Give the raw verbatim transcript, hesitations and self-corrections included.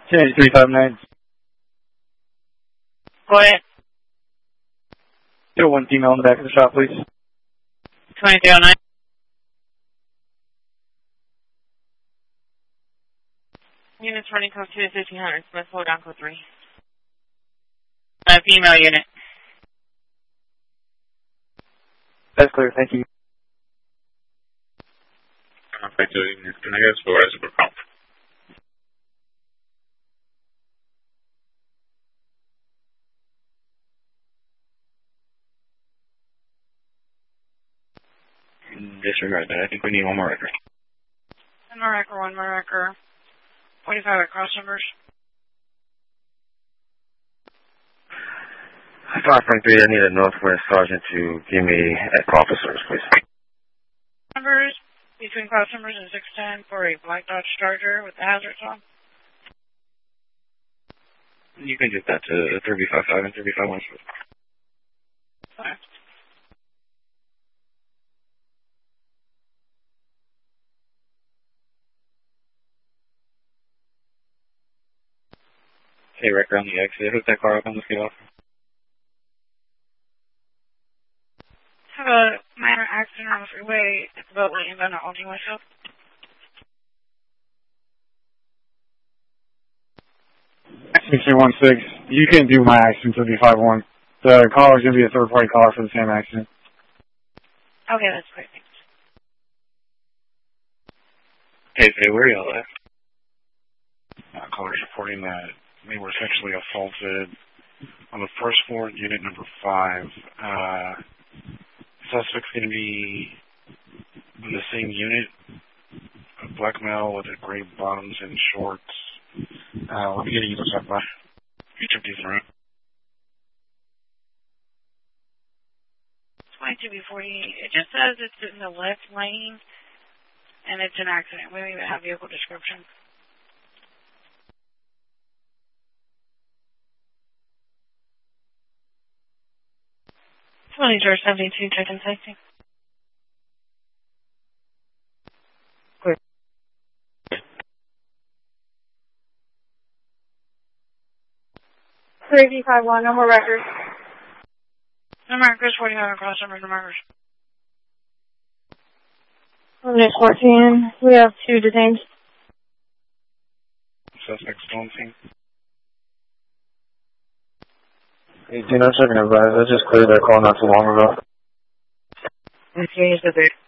ten eight three five nine. Go ahead. Throw one female in the back of the shop, please. twenty-three oh nine. Units running code two to fifteen hundred. Smith, slow down code three. Uh, female unit. That's clear, thank you. Can I get supervisor per call? Disregard that. I think we need one more record. One more record, one more record. forty-five at cross numbers. five point three, I need a Northwest Sergeant to give me at officers, please. Numbers between cross numbers and six ten for a black Dodge Charger with the hazards on. You can get that to three five five and three five one. Okay. Hey, record on the exit. Hook that car up on the scale. Have a minor accident on the freeway. It's about laying down and holding myself. six three one six. You can't do my accident until V five one. The caller is going to be a third party caller for the same accident. Okay, that's great. Thanks. Hey, say, where are y'all at? Uh, callers reporting that they were sexually assaulted on the first floor, unit number five. Uh, suspect's going to be in the same unit, a black male with a gray bottoms and shorts. Uh, we'll be getting you up by each of these around. twenty-two B forty. It just says it's in the left lane and it's an accident. We don't even have vehicle description. twenty-two seventy-two, check in safety. Clear. three V five one, no more records. No markers, forty-five across number, no markers. Unit fourteen, we have two detained. Suspect still on scene. Hey, do not checking advise. I just cleared that call not too long ago. Okay, here's the third.